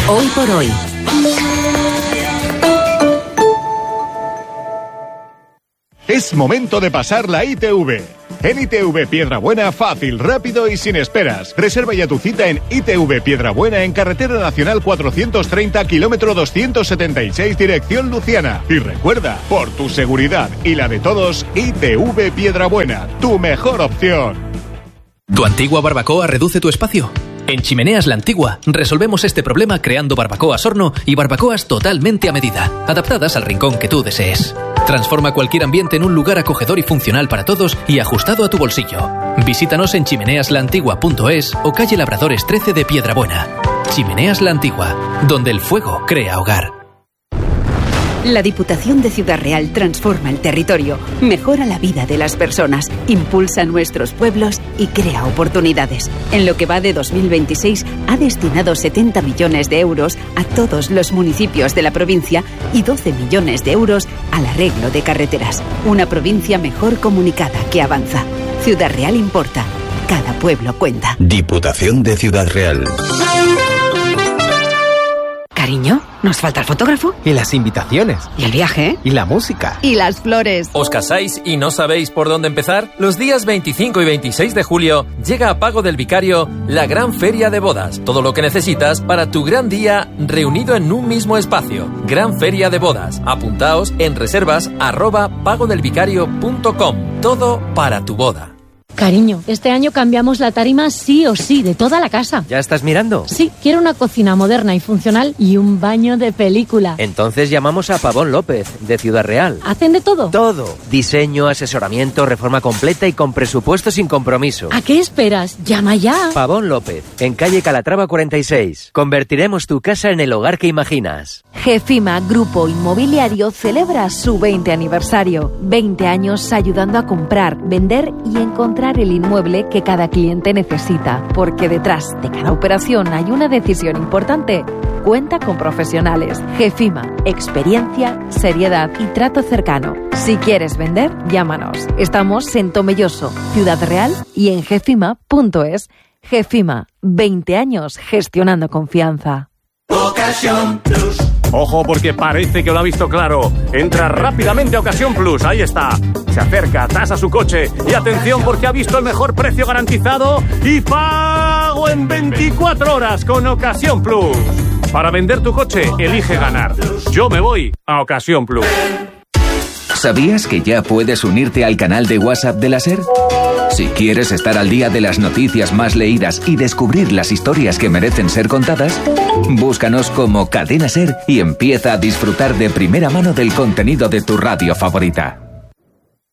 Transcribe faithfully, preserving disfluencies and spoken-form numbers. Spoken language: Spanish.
Hoy por hoy. Es momento de pasar la I T V. En I T V Piedrabuena, fácil, rápido y sin esperas. Reserva ya tu cita en I T V Piedrabuena en Carretera Nacional cuatrocientos treinta, kilómetro doscientos setenta y seis, dirección Luciana. Y recuerda, por tu seguridad y la de todos, I T V Piedrabuena, tu mejor opción. ¿Tu antigua barbacoa reduce tu espacio? En Chimeneas La Antigua resolvemos este problema creando barbacoas horno y barbacoas totalmente a medida, adaptadas al rincón que tú desees. Transforma cualquier ambiente en un lugar acogedor y funcional para todos y ajustado a tu bolsillo. Visítanos en chimeneas la antigua punto es o calle Labradores trece de Piedrabuena. Chimeneas La Antigua, donde el fuego crea hogar. La Diputación de Ciudad Real transforma el territorio, mejora la vida de las personas, impulsa nuestros pueblos y crea oportunidades. En lo que va de dos mil veintiséis ha destinado setenta millones de euros a todos los municipios de la provincia y doce millones de euros al arreglo de carreteras. Una provincia mejor comunicada que avanza. Ciudad Real importa. Cada pueblo cuenta. Diputación de Ciudad Real. Cariño, nos falta el fotógrafo. Y las invitaciones. Y el viaje. Y la música. Y las flores. ¿Os casáis y no sabéis por dónde empezar? Los días veinticinco y veintiséis de julio llega a Pago del Vicario la gran feria de bodas. Todo lo que necesitas para tu gran día reunido en un mismo espacio. Gran feria de bodas. Apuntaos en reservas arroba pagodelvicario punto com. Todo para tu boda. Cariño, este año cambiamos la tarima sí o sí, de toda la casa. ¿Ya estás mirando? Sí, quiero una cocina moderna y funcional y un baño de película. Entonces llamamos a Pavón López, de Ciudad Real. ¿Hacen de todo? Todo. Diseño, asesoramiento, reforma completa y con presupuesto sin compromiso. ¿A qué esperas? ¡Llama ya! Pavón López, en calle Calatrava cuarenta y seis. Convertiremos tu casa en el hogar que imaginas. GEFIMA, Grupo Inmobiliario, celebra su veinte aniversario. veinte años ayudando a comprar, vender y encontrar el inmueble que cada cliente necesita, porque detrás de cada operación hay una decisión importante. Cuenta con profesionales. GEFIMA, experiencia, seriedad y trato cercano. Si quieres vender, llámanos. Estamos en Tomelloso, Ciudad Real y en gefima punto es. GEFIMA, veinte años gestionando confianza. Ocasión Plus. Ojo, porque parece que lo ha visto claro. Entra rápidamente a Ocasión Plus, ahí está. Se acerca, tasa su coche y atención porque ha visto el mejor precio garantizado y pago en veinticuatro horas con Ocasión Plus. Para vender tu coche, elige ganar. Yo me voy a Ocasión Plus. ¿Sabías que ya puedes unirte al canal de WhatsApp de la SER? Si quieres estar al día de las noticias más leídas y descubrir las historias que merecen ser contadas, búscanos como Cadena SER y empieza a disfrutar de primera mano del contenido de tu radio favorita.